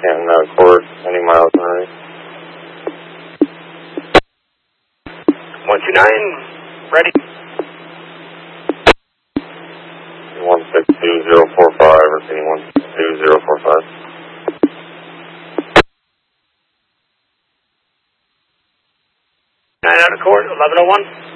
Canton out of court, any miles an hour. 129, ready. 162045, repeating 162045. 9 out of court, 1101.